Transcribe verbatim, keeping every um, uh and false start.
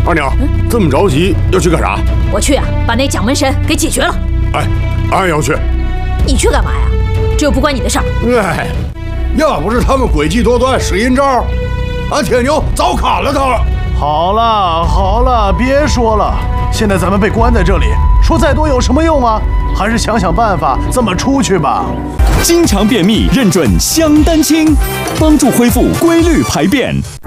二娘，这么着急要去干啥？ 我去啊，把那蒋门神给解决了。 哎，俺也要去。 你去干嘛呀？这又不关你的事儿。 哎，要不是他们诡计多端使阴招，俺铁牛早砍了他了。 好了好了，别说了，现在咱们被关在这里，说再多有什么用啊？还是想想办法怎么出去吧。 经常便秘认准香丹清，帮助恢复规律排便。